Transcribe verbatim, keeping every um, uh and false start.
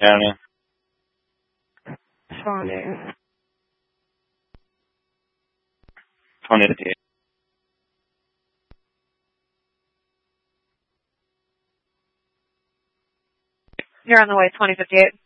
County. Shawnee. twenty fifty-eight. You're on the way, twenty fifty-eight.